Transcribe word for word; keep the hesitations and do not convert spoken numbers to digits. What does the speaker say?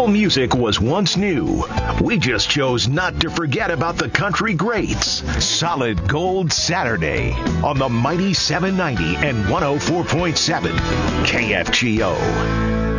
Soul music was once new. We just chose not to forget about the country greats. Solid Gold Saturday on the mighty seven ninety and one oh four point seven K F G O.